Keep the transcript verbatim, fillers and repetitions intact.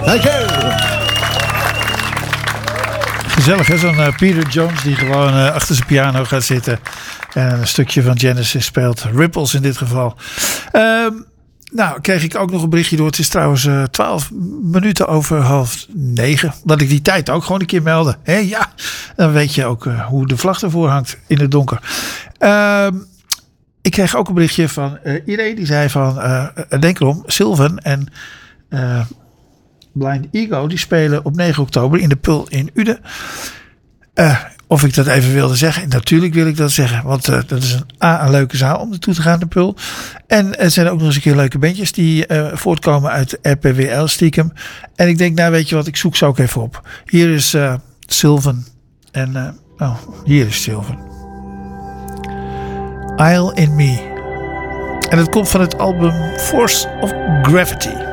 Gezellig hè, zo'n uh, Peter Jones die gewoon uh, achter zijn piano gaat zitten en een stukje van Genesis speelt. Ripples in dit geval. Um, nou, kreeg ik ook nog een berichtje door. Het is trouwens uh, twaalf minuten over half negen. Dat ik die tijd ook gewoon een keer meldde. He, ja, dan weet je ook uh, hoe de vlag ervoor hangt in het donker. Um, ik kreeg ook een berichtje van uh, Irene. Die zei van, uh, denk erom, Sylvan en uh, Blind Ego, die spelen op negen oktober in de Pul in Uden. Uh, of ik dat even wilde zeggen. Natuurlijk wil ik dat zeggen. Want uh, dat is een, A, een leuke zaal om naartoe te gaan, de Pul. En er zijn ook nog eens een keer leuke bandjes die uh, voortkomen uit R P W L stiekem. En ik denk, nou weet je wat, ik zoek ze ook even op. Hier is uh, Sylvan. En uh, oh, hier is Sylvan. Isle in Me. En het komt van het album Force of Gravity.